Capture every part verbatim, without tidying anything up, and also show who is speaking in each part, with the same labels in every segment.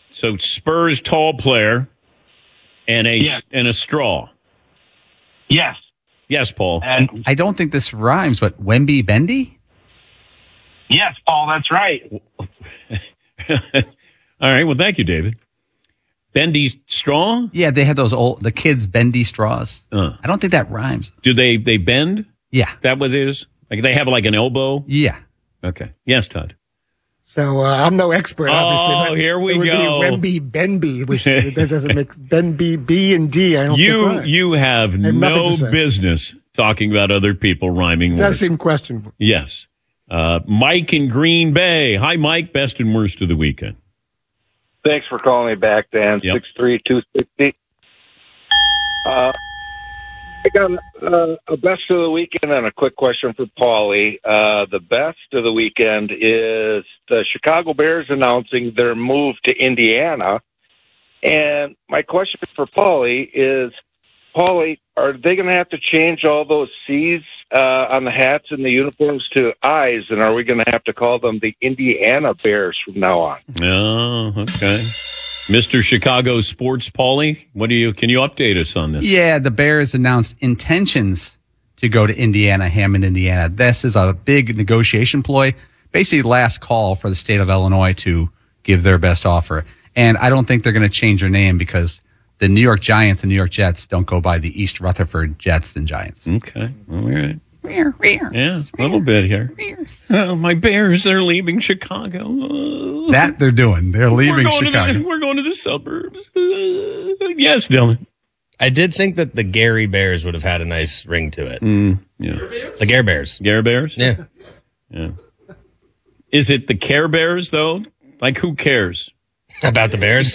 Speaker 1: So Spurs tall player and a
Speaker 2: Yes.
Speaker 1: and a straw.
Speaker 2: Yes.
Speaker 1: Yes, Paul.
Speaker 2: And
Speaker 3: I don't think this rhymes, but Wemby Bendy?
Speaker 2: yes, Paul, that's right.
Speaker 1: All right. Well, thank you, David. Bendy straw?
Speaker 3: Yeah, they had those old, the kids' bendy straws.
Speaker 1: Uh.
Speaker 3: I don't think that rhymes.
Speaker 1: Do they they bend?
Speaker 3: Yeah.
Speaker 1: That what it is? Like they have like an elbow?
Speaker 3: Yeah.
Speaker 1: Okay. Yes, Todd.
Speaker 4: So uh, I'm no expert, obviously.
Speaker 1: Oh,
Speaker 4: but
Speaker 1: here we
Speaker 4: it would
Speaker 1: go.
Speaker 4: Be Wemby Benby, which that doesn't make Benby B and D. I don't
Speaker 1: You
Speaker 4: think
Speaker 1: you have
Speaker 4: have nothing
Speaker 1: no
Speaker 4: to say.
Speaker 1: business talking about other people rhyming
Speaker 4: It does
Speaker 1: words.
Speaker 4: seem questionable.
Speaker 1: Yes. Uh, Mike in Green Bay. Hi, Mike. Best and worst of the weekend.
Speaker 5: Thanks for calling me back, Dan.
Speaker 1: Yep.
Speaker 5: Six three two sixty. Uh, I got uh, a best of the weekend and a quick question for Paulie. Uh, the best of the weekend is the Chicago Bears announcing their move to Indiana. And my question for Paulie is, Paulie, are they going to have to change all those C's uh, on the hats and the uniforms to I's, and are we going to have to call them the Indiana Bears from now on?
Speaker 1: Oh, okay. Mister Chicago Sports, Paulie, what do you? Can you update us on this?
Speaker 3: Yeah, the Bears announced intentions to go to Indiana, Hammond, Indiana. This is a big negotiation ploy, basically last call for the state of Illinois to give their best offer. And I don't think they're going to change their name because the New York Giants and New York Jets don't go by the East Rutherford Jets and Giants.
Speaker 1: Okay, all right. Yeah, a little bit here. Oh, my Bears are leaving Chicago. Oh.
Speaker 3: That they're doing. They're leaving
Speaker 1: we're going
Speaker 3: Chicago.
Speaker 1: To the, we're going to the suburbs. Uh, yes, Dylan.
Speaker 6: I did think that the Gary Bears would have had a nice ring to it.
Speaker 1: Mm, yeah.
Speaker 6: The Gare Bears.
Speaker 1: Gare Bears?
Speaker 6: Yeah.
Speaker 1: Yeah. Is it the Care Bears, though? Like, who cares?
Speaker 6: About the Bears?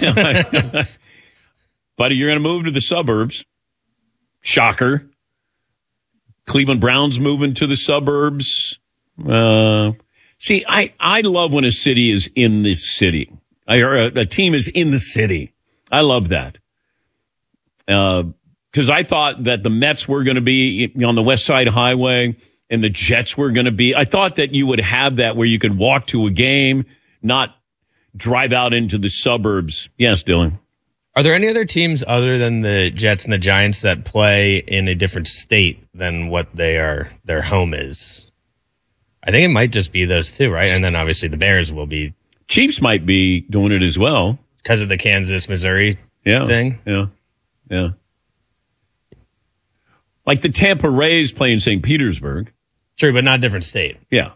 Speaker 1: Buddy, you're going to move to the suburbs. Shocker. Cleveland Browns moving to the suburbs. Uh, see, I, I love when a city is in the city. I, or a, a team is in the city. I love that. Because uh, I thought that the Mets were going to be on the West Side Highway and the Jets were going to be. I thought that you would have that where you could walk to a game, not drive out into the suburbs. Yes, Dylan.
Speaker 6: Are there any other teams other than the Jets and the Giants that play in a different state than what they are their home is? I think it might just be those two, right? And then obviously the Bears will be.
Speaker 1: Chiefs might be doing it as well.
Speaker 6: Because of the Kansas, Missouri
Speaker 1: yeah,
Speaker 6: thing?
Speaker 1: Yeah, yeah. Like the Tampa Rays play in Saint Petersburg.
Speaker 6: True, but not a different state.
Speaker 1: Yeah.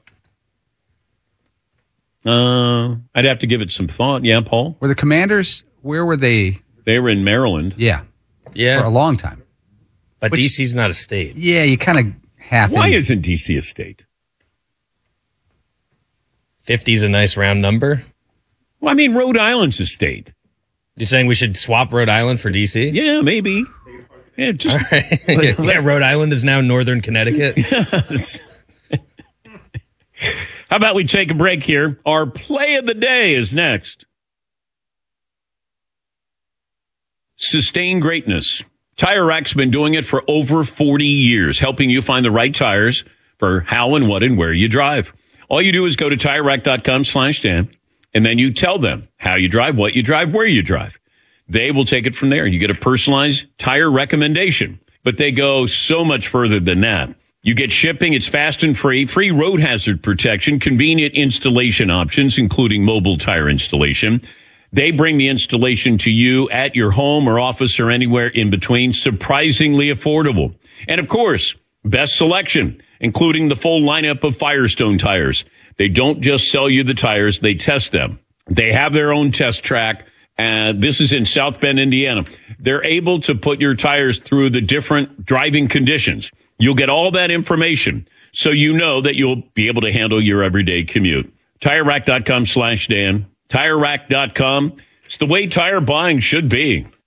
Speaker 1: Uh, I'd have to give it some thought. Yeah, Paul?
Speaker 3: Were the Commanders, where were they?
Speaker 1: They were in Maryland.
Speaker 3: Yeah.
Speaker 6: Yeah.
Speaker 3: For a long time.
Speaker 6: But
Speaker 3: Which,
Speaker 6: D C's not a state.
Speaker 3: Yeah, you kind of have
Speaker 1: Why
Speaker 3: in.
Speaker 1: isn't D C a state?
Speaker 6: fifty's a nice round number.
Speaker 1: Well, I mean, Rhode Island's a state.
Speaker 6: You're saying we should swap Rhode Island for D C?
Speaker 1: Yeah, maybe. Yeah, just
Speaker 6: All right. yeah, Rhode Island is now Northern Connecticut.
Speaker 1: Yes. How about we take a break here? Our play of the day is next. Sustain greatness. Tire Rack's been doing it for over forty years, helping you find the right tires for how and what and where you drive. All you do is go to tire rack dot com slash Dan, and then you tell them how you drive, what you drive, where you drive. They will take it from there. You get a personalized tire recommendation, but they go so much further than that. You get shipping. It's fast and free, free road hazard protection, convenient installation options, including mobile tire installation. They bring the installation to you at your home or office or anywhere in between, surprisingly affordable. And of course, best selection, including the full lineup of Firestone tires. They don't just sell you the tires, they test them. They have their own test track. And this is in South Bend, Indiana. They're able to put your tires through the different driving conditions. You'll get all that information so you know that you'll be able to handle your everyday commute. tire rack dot com slash Dan. tire rack dot com. It's the way tire buying should be.